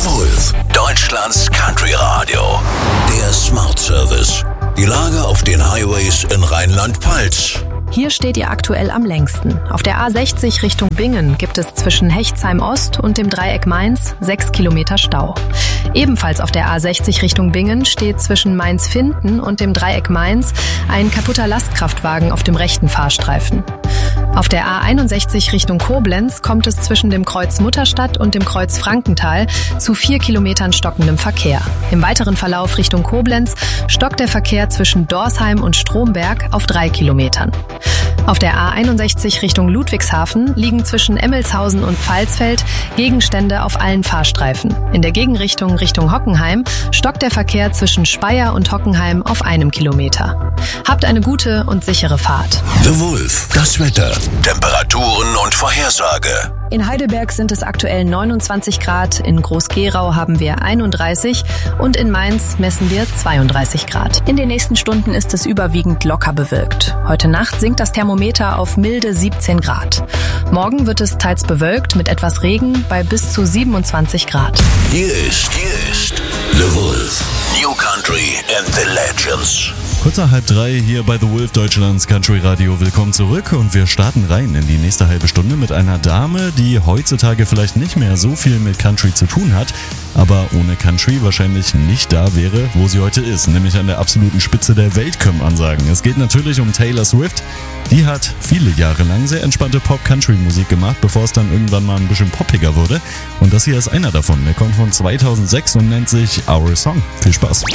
The Wolf, Deutschlands Country Radio. Der Smart Service. Die Lage auf den Highways in Rheinland-Pfalz. Hier steht ihr aktuell am längsten. Auf der A60 Richtung Bingen gibt es zwischen Hechtsheim Ost und dem Dreieck Mainz 6 Kilometer Stau. Ebenfalls auf der A60 Richtung Bingen steht zwischen Mainz-Finden und dem Dreieck Mainz ein kaputter Lastkraftwagen auf dem rechten Fahrstreifen. Auf der A61 Richtung Koblenz kommt es zwischen dem Kreuz Mutterstadt und dem Kreuz Frankenthal zu 4 Kilometern stockendem Verkehr. Im weiteren Verlauf Richtung Koblenz stockt der Verkehr zwischen Dorsheim und Stromberg auf 3 Kilometern. Auf der A61 Richtung Ludwigshafen liegen zwischen Emmelshausen und Pfalzfeld Gegenstände auf allen Fahrstreifen. In der Gegenrichtung Richtung Hockenheim stockt der Verkehr zwischen Speyer und Hockenheim auf 1 Kilometer. Habt eine gute und sichere Fahrt. The Wolf, das Wetter, Temperaturen und Vorhersage. In Heidelberg sind es aktuell 29 Grad, in Groß-Gerau haben wir 31 und in Mainz messen wir 32 Grad. In den nächsten Stunden ist es überwiegend locker bewölkt. Heute Nacht sinkt das Thermometer auf milde 17 Grad. Morgen wird es teils bewölkt mit etwas Regen bei bis zu 27 Grad. Hier ist The Wolf, New Country and the Legends. Kurz nach 2:30 hier bei The Wolf, Deutschlands Country Radio. Willkommen zurück und wir starten rein in die nächste halbe Stunde mit einer Dame, die heutzutage vielleicht nicht mehr so viel mit Country zu tun hat, aber ohne Country wahrscheinlich nicht da wäre, wo sie heute ist, nämlich an der absoluten Spitze der Welt, können man sagen. Es geht natürlich um Taylor Swift. Die hat viele Jahre lang sehr entspannte Pop-Country-Musik gemacht, bevor es dann irgendwann mal ein bisschen poppiger wurde. Und das hier ist einer davon. Der kommt von 2006 und nennt sich Our Song. Viel Spaß.